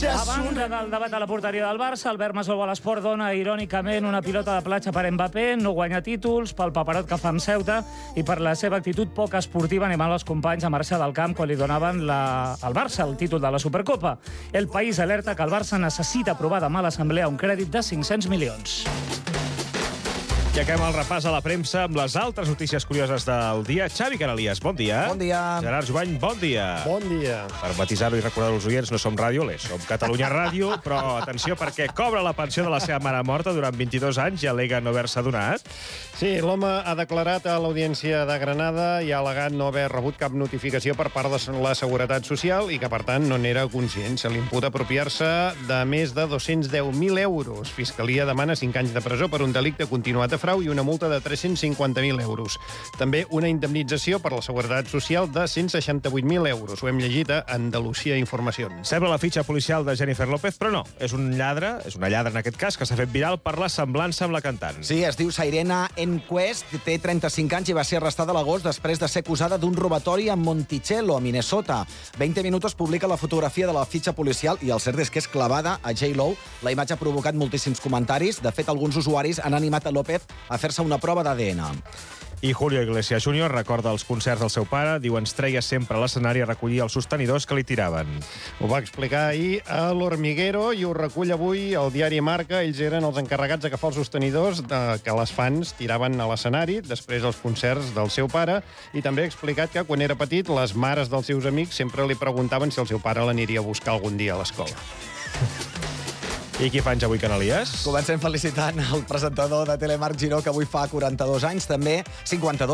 A banda del debat a la porteria del Barça, Albert Masou a l'Esport dona irònicament una pilota de platja per Mbappé, no guanya títols, pel paperot que fa amb Ceuta i per la seva actitud poc esportiva animant els companys a marxar del camp quan li donaven al Barça el títol de la Supercopa. El País alerta que el Barça necessita aprovar demà a l'Assemblea un crèdit de 500 milions. I acabem el repàs a la premsa amb les altres notícies curioses del dia. Xavi Canalies, bon dia. Bon dia. Gerard Jubany, bon dia. Bon dia. Per matisar-ho i recordar als oients, no som Ràdio Les, som Catalunya Ràdio, però atenció perquè cobra la pensió de la seva mare morta durant 22 anys i al·lega no haver-se donat. Sí, l'home ha declarat a l'Audiència de Granada i ha al·legat no haver rebut cap notificació per part de la Seguretat Social i que, per tant, no n'era conscient. Se li imputa apropiar-se de més de 210.000 euros. Fiscalia demana 5 anys de presó per un delicte continuat de frau i una multa de 350.000 euros. També una indemnització per la Seguretat Social de 168.000 euros. Ho hem llegit a Andalusia Informacions. Sembla la fitxa policial de Jennifer López, però no. És un lladre, és una lladra en aquest cas, que s'ha fet viral per la semblança amb la cantant. Sí, es diu Sairena Enquest, té 35 anys i va ser arrestada a l'agost després de ser acusada d'un robatori a Monticello, a Minnesota. 20 Minutos publica la fotografia de la fitxa policial i el cert és que és clavada a J-Lo. La imatge ha provocat moltíssims comentaris. De fet, alguns usuaris han animat a López a fer-se una prova d'ADN. I Julio Iglesias Jr. recorda els concerts del seu pare, diu ens treia sempre a l'escenari a recollir els sostenidors que li tiraven. Ho va explicar ahir a l'Hormiguero i ho recull avui al diari Marca. Ells eren els encarregats d'agafar els sostenidors que les fans tiraven a l'escenari després dels concerts del seu pare, i també ha explicat que quan era petit les mares dels seus amics sempre li preguntaven si el seu pare l'aniria a buscar algun dia a l'escola. I qui fa anys avui, Canalies? Comencem felicitant el presentador de Telemarc Giró, que avui fa 42 anys, també 52